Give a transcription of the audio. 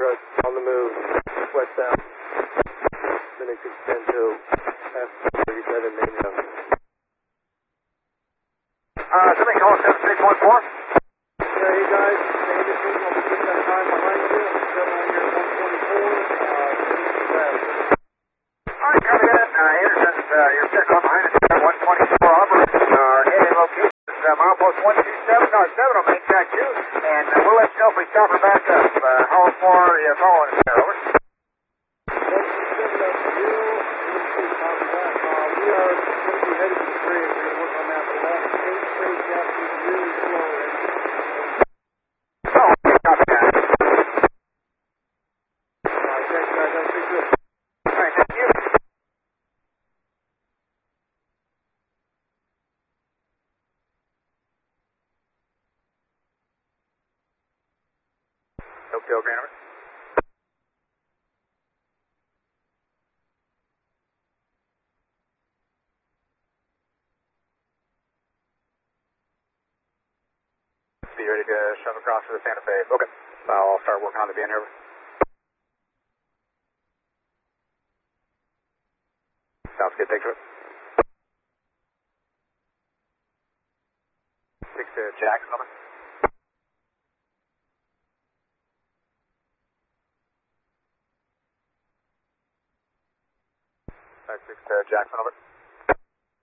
truck on the move, westbound. Phoenix extend to F37 main road. Somebody call 7614. Yeah, hey guys, Anderson, I'll put that time behind you. I'm still on your 124. Alright, copy that. Anderson, you're sitting on behind us at 124 Auburn. Heading location is milepost 127, or 7 on main track 2, and we'll let you know if we stop or back up. How far are you following us there, over? We are going to be headed to the bridge. We're going to work on that, but that state trade gap is really slow. Oh, okay, copy that. Thanks guys, have a good trip. Alright, thank you. Tokyo, Grand Number. Be ready to shove across to the Santa Fe. Okay. I'll start working on the bin here. Sounds good. Thanks for it. 6 to Jackson, over. 5-6 to Jackson, over.